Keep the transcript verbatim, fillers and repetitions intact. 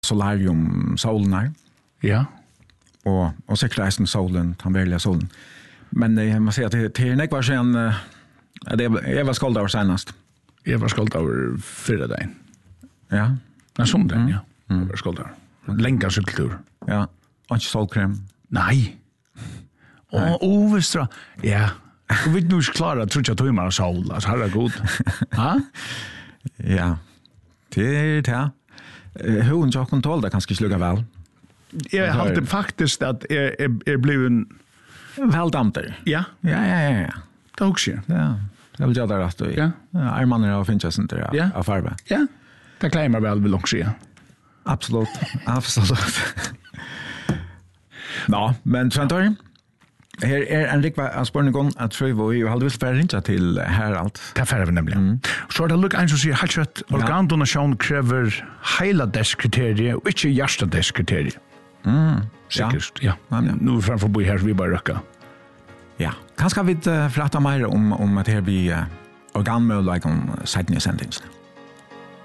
solarium solen Ja. och och säkerheten solen, han välja solen. Men jag måste säga att det är nekvar sen det jag var skuld av senast. Jag var skuld av förra dagen. Ja. Ja, som den, ja. Jag var skuld av. Länka cykeltur. Ja. Och inte solkrem. Nej. Och ovestra. Ja. Och vi nu klara tror jag timmar av sol. Alltså herregud. Ha? Ja. Det är det. Hur jag kan tåla det kanske sluga väl. Jag har det faktiskt att är är blivit väl damter. Ja. Ja, ja, ja, ja. Det också. Ja. Jag vill göra det rätt. Ja. Armarna av finns inte ja. Av farbe. Ja. Det klarar väl vill också. Absolut. Absolut. Ja, men Sventor. Här är en riktig spårning att tror vi hade vill förändra till Harald. Det färre vi nämligen. Mm. Så det look eins och säger halvt organdonation kräver hela deskriterier och inte hjärsta deskriterier. Mm. Säkert, ja. ja. ja. Nu framför bo här vi bara röka. Ja. Kanske vi uh, prata mer om om att det här blir uh, organmöjlighet om sättningssendingen.